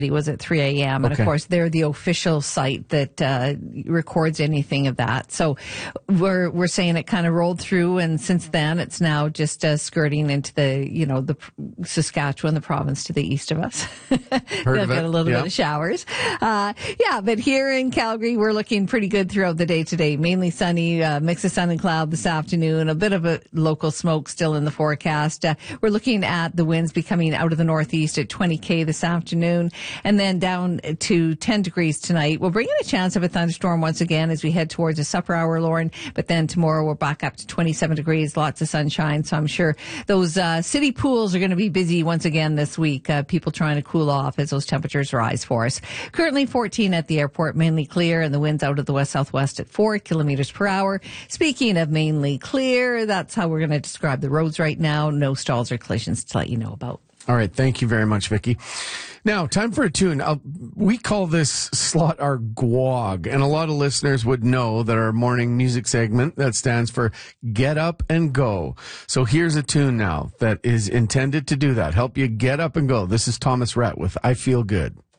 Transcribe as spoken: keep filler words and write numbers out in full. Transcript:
was at three a.m. And Okay. of course, they're the official site that uh, records anything of that. So we're we're saying it kind of rolled through, and since then it's now just uh, skirting into the you know the Saskatchewan, the province to the east of us. Heard They'll of get it. a little Yeah. bit of showers. Uh, yeah, but here in Calgary, we're looking pretty good throughout the day today. Mainly sunny, uh, mix of sun and cloud this afternoon. A bit of a local smoke still in the forecast. Uh, we're looking at the winds becoming out of the northeast at twenty K this afternoon. And then down to ten degrees tonight. We'll bring in a chance of a thunderstorm once again as we head towards the supper hour, Lauren. But then tomorrow we're back up to twenty-seven degrees, lots of sunshine. So I'm sure those uh, city pools are going to be busy once again this week. Uh, people trying to cool off as those temperatures rise for us. Currently fourteen at the airport, mainly clear, and the winds out of the west-southwest at four kilometers per hour. Speaking of mainly clear, that's how we're going to describe the roads right now. No stalls or collisions to let you know about. All right. Thank you very much, Vicky. Now, time for a tune. Uh, we call this slot our G W O G, and a lot of listeners would know that our morning music segment, that stands for Get Up and Go. So here's a tune now that is intended to do that, help you get up and go. This is Thomas Rhett with I Feel Good.